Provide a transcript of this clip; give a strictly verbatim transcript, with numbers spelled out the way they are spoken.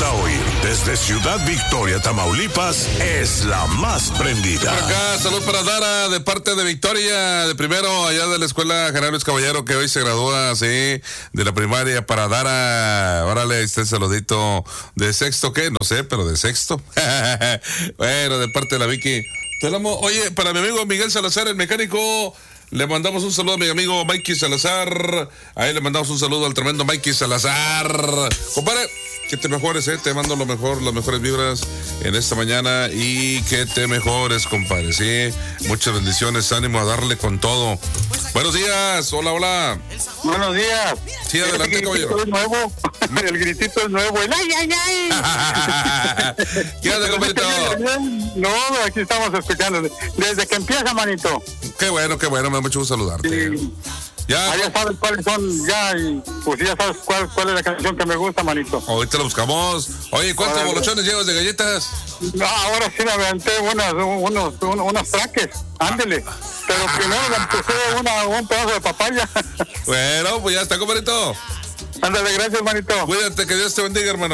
gusta oír desde Ciudad Victoria, Tamaulipas, es la más prendida. Por acá, salud para Dara, de parte de Victoria, de primero, allá de la Escuela General Luis Caballero, que hoy se gradúa, sí, de la primaria para Dara. Órale, este saludito de sexto, ¿qué? No sé, pero de sexto. Bueno, de parte de la Vicky. Te amo. Oye, para mi amigo Miguel Salazar, el mecánico, le mandamos un saludo a mi amigo Mikey Salazar. Ahí le mandamos un saludo al tremendo Mikey Salazar. Compadre, que te mejores, eh. Te mando lo mejor, las mejores vibras en esta mañana y que te mejores, compadre, sí. Muchas bendiciones, ánimo a darle con todo. Buenos días, hola, hola. Buenos días. Sí, adelante, el caballero. Es nuevo. El gritito es nuevo. El ay, ay, ay. ¿Qué onda, compadrito? No, aquí estamos escuchando. Desde que empieza, manito. Qué bueno, qué bueno, me da mucho gusto saludarte. Sí. Ya, Ah, ya sabes cuáles son, ya, y pues ya sabes cuál, cuál es la canción que me gusta, manito. ahorita lo buscamos. Oye, ¿cuántos Órale. bolochones llevas de galletas? No, ahora sí me aventé unas, unos, unos, unos traques, ándele. Pero primero le empecé una, un pedazo de papaya. Bueno, pues ya está, compadrito. Ándale, gracias, manito. Cuídate, que Dios te bendiga, hermano.